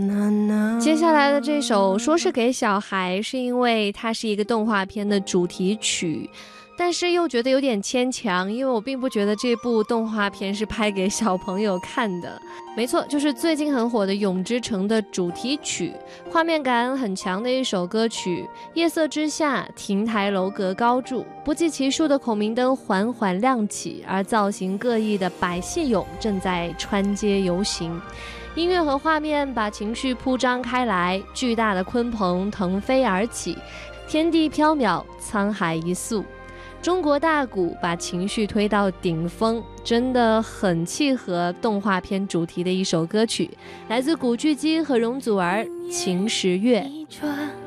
接下来的这首说是给小孩，是因为它是一个动画片的主题曲，但是又觉得有点牵强，因为我并不觉得这部动画片是拍给小朋友看的。没错，就是最近很火的《永之城》的主题曲，画面感很强的一首歌曲。夜色之下，亭台楼阁高筑，不计其数的孔明灯缓缓亮起，而造型各异的百戏俑正在穿街游行。音乐和画面把情绪铺张开来，巨大的鲲鹏腾飞而起，天地缥缈，沧海一粟。中国大鼓把情绪推到顶峰，真的很契合动画片主题的一首歌曲，来自古巨基和容祖儿《秦时月》。